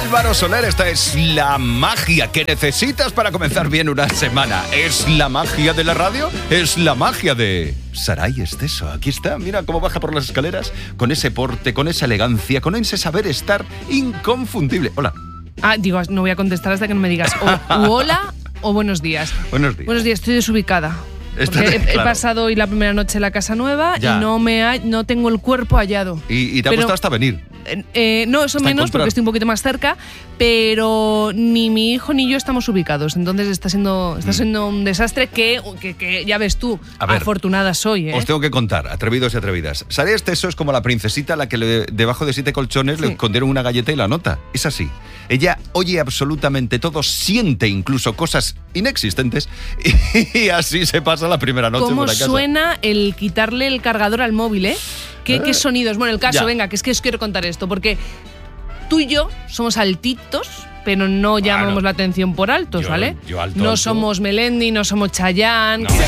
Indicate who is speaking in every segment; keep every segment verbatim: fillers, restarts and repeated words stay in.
Speaker 1: Álvaro Soler. Esta es la magia que necesitas para comenzar bien una semana. Es la magia de la radio, es la magia de Saray Esteso. Aquí está, mira cómo baja por las escaleras, con ese porte, con esa elegancia, con ese saber estar inconfundible. Hola.
Speaker 2: Ah, digo, no voy a contestar hasta que no me digas o u hola o buenos días.
Speaker 1: Buenos días.
Speaker 2: Buenos días, estoy desubicada. Porque he, claro. he pasado hoy la primera noche en la casa nueva ya. y no me ha, no tengo el cuerpo hallado.
Speaker 1: Y, y te ha costado hasta venir.
Speaker 2: Eh, no, eso
Speaker 1: Hasta
Speaker 2: menos
Speaker 1: encontrar.
Speaker 2: porque estoy un poquito más cerca, pero ni mi hijo ni yo estamos ubicados. Entonces está siendo, está siendo un desastre que, que, que ya ves tú,
Speaker 1: a ver,
Speaker 2: afortunada soy. ¿eh?
Speaker 1: Os tengo que contar, atrevidos y atrevidas. Saray Esteso es como la princesita a la que le, debajo de siete colchones sí. le escondieron una galleta y la nota. Es así. Ella oye absolutamente todo, siente incluso cosas inexistentes y, y así se pasa la primera noche
Speaker 2: ¿Cómo
Speaker 1: por la casa.
Speaker 2: suena el quitarle el cargador al móvil, eh? ¿Qué, ¿Qué sonidos? Bueno, el caso,
Speaker 1: ya.
Speaker 2: venga, que es que os quiero contar esto, porque tú y yo somos altitos, pero no llamamos claro. la atención por altos,
Speaker 1: yo,
Speaker 2: ¿vale?
Speaker 1: Yo alto,
Speaker 2: no
Speaker 1: alto.
Speaker 2: somos Melendi, no somos Chayanne.
Speaker 1: No.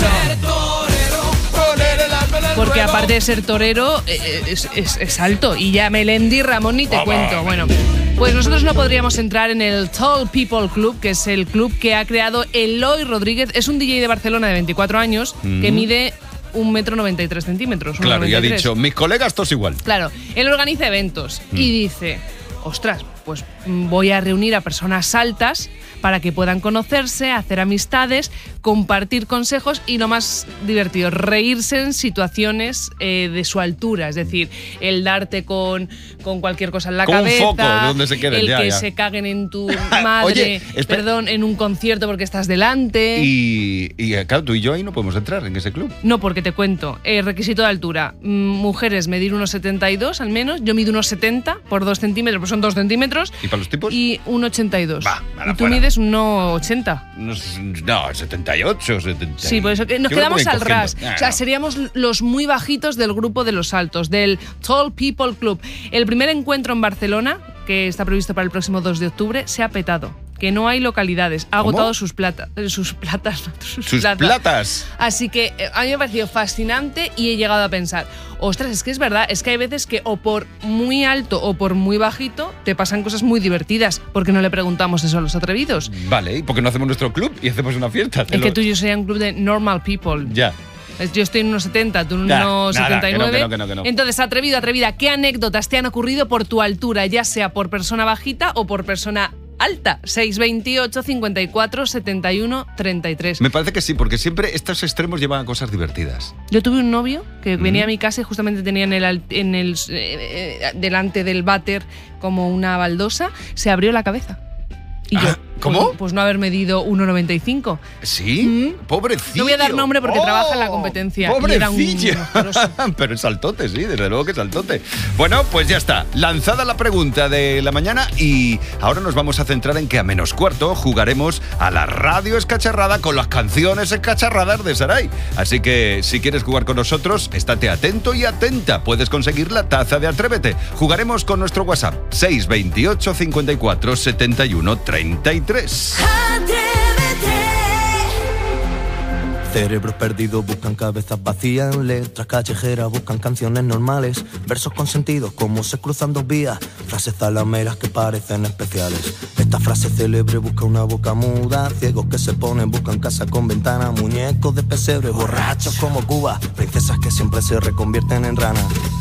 Speaker 2: Porque aparte de ser torero, es, es, es alto. Y ya Melendi, Ramón, ni te
Speaker 1: Vamos.
Speaker 2: cuento. Bueno, pues nosotros no podríamos entrar en el Tall People Club, que es el club que ha creado Eloy Rodríguez. Es un D J de Barcelona de veinticuatro años mm. que mide un metro noventa y tres centímetros.
Speaker 1: Claro, y ha dicho, mis colegas todos igual.
Speaker 2: Claro, él organiza eventos mm. y dice, ostras, pues voy a reunir a personas altas para que puedan conocerse, hacer amistades, compartir consejos y lo más divertido, reírse en situaciones eh, de su altura. Es decir, el darte con, con cualquier cosa en la
Speaker 1: con
Speaker 2: cabeza,
Speaker 1: un foco, de donde se queden,
Speaker 2: el
Speaker 1: ya,
Speaker 2: que
Speaker 1: ya.
Speaker 2: se caguen en tu madre,
Speaker 1: Oye,
Speaker 2: perdón, en un concierto porque estás delante.
Speaker 1: Y, y claro, tú y yo ahí no podemos entrar en ese club.
Speaker 2: No, porque te cuento, eh, requisito de altura, mujeres medir uno setenta y dos al menos, yo mido uno setenta por dos centímetros, pues son dos centímetros.
Speaker 1: ¿Y para los tipos?
Speaker 2: Y uno ochenta y dos.
Speaker 1: Va,
Speaker 2: y tú
Speaker 1: fuera.
Speaker 2: mides uno ochenta.
Speaker 1: No, no, setenta y ocho, setenta.
Speaker 2: Sí, por eso que nos
Speaker 1: yo
Speaker 2: quedamos al
Speaker 1: cogiendo.
Speaker 2: ras.
Speaker 1: Ah,
Speaker 2: o sea,
Speaker 1: no.
Speaker 2: seríamos los muy bajitos del grupo de los altos, del Tall People Club. El primer encuentro en Barcelona, que está previsto para el próximo dos de octubre, se ha petado. Que no hay localidades. Ha
Speaker 1: ¿Cómo?
Speaker 2: agotado sus plata, sus platas. Sus,
Speaker 1: Sus
Speaker 2: platas.
Speaker 1: platas.
Speaker 2: Así que a mí me ha parecido fascinante y he llegado a pensar, ostras, es que es verdad, es que hay veces que o por muy alto o por muy bajito te pasan cosas muy divertidas. ¿Por qué no le preguntamos eso a los atrevidos?
Speaker 1: Vale, ¿y por qué no hacemos nuestro club y hacemos una fiesta?
Speaker 2: Es que tú y yo sería un club de normal people.
Speaker 1: Ya.
Speaker 2: Yo estoy en unos setenta, tú en
Speaker 1: Ya,
Speaker 2: unos
Speaker 1: nada,
Speaker 2: setenta y nueve.
Speaker 1: que no, que no, que no, que no.
Speaker 2: Entonces, atrevido, atrevida, ¿qué anécdotas te han ocurrido por tu altura, ya sea por persona bajita o por persona alta? seis veintiocho, cincuenta y cuatro, setenta y uno, treinta y tres.
Speaker 1: Me parece que sí, porque siempre estos extremos llevan a cosas divertidas.
Speaker 2: Yo tuve un novio que
Speaker 1: Mm.
Speaker 2: venía a mi casa y justamente tenía en el, en el eh, eh, delante del váter como una baldosa, se abrió la cabeza. Y yo,
Speaker 1: Ah, ¿cómo?
Speaker 2: Pues, pues no haber medido uno noventa y cinco.
Speaker 1: ¿Sí?
Speaker 2: ¿Mm?
Speaker 1: Pobrecillo.
Speaker 2: No voy a dar nombre porque
Speaker 1: ¡Oh!
Speaker 2: trabaja en la competencia. Y era un
Speaker 1: Pobrecillo.
Speaker 2: monstruoso.
Speaker 1: Pero es saltote, sí, desde luego que es saltote. Bueno, pues ya está. Lanzada la pregunta de la mañana y ahora nos vamos a centrar en que a menos cuarto jugaremos a la radio escacharrada con las canciones escacharradas de Saray. Así que si quieres jugar con nosotros, estate atento y atenta. Puedes conseguir la taza de Atrévete. Jugaremos con nuestro WhatsApp seis veintiocho, cincuenta y cuatro, setenta y uno, treinta y tres.
Speaker 3: Cerebros perdidos buscan cabezas vacías, letras callejeras buscan canciones normales, versos con sentido como se cruzan dos vías, frases zalameras que parecen especiales. Esta frase célebre busca una boca muda, ciegos que se ponen buscan casa con ventana, muñecos de pesebre, borrachos como Cuba, princesas que siempre se reconvierten en ranas.